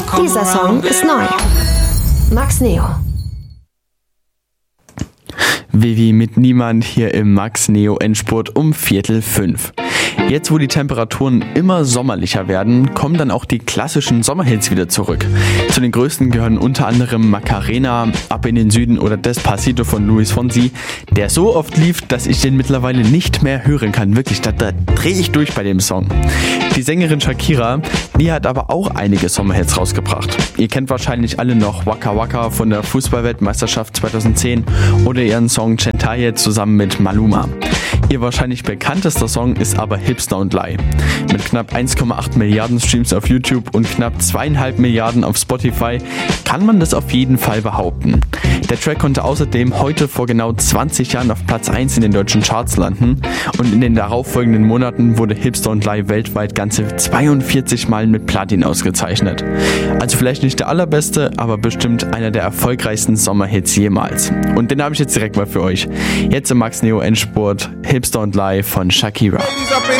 Dieser Song ist neu. Max Neo. Vivi mit Niemand hier im Max Neo Endspurt um 4:45. Jetzt, wo die Temperaturen immer sommerlicher werden, kommen dann auch die klassischen Sommerhits wieder zurück. Zu den größten gehören unter anderem Macarena, Ab in den Süden oder Despacito von Luis Fonsi, der so oft lief, dass ich den mittlerweile nicht mehr hören kann. Wirklich, da drehe ich durch bei dem Song. Die Sängerin Shakira, die hat aber auch einige Sommerhits rausgebracht. Ihr kennt wahrscheinlich alle noch Waka Waka von der Fußballweltmeisterschaft 2010 oder ihren Song Chantaye zusammen mit Maluma. Ihr wahrscheinlich bekanntester Song ist aber Hips Don't Lie. Mit knapp 1,8 Milliarden Streams auf YouTube und knapp 2,5 Milliarden auf Spotify kann man das auf jeden Fall behaupten. Der Track konnte außerdem heute vor genau 20 Jahren auf Platz 1 in den deutschen Charts landen und in den darauffolgenden Monaten wurde Hips Don't Lie weltweit ganze 42 Mal mit Platin ausgezeichnet. Also vielleicht nicht der allerbeste, aber bestimmt einer der erfolgreichsten Sommerhits jemals. Und den habe ich jetzt direkt mal für euch. Jetzt im Max Neo Endspurt Hips Don't Lie von Shakira.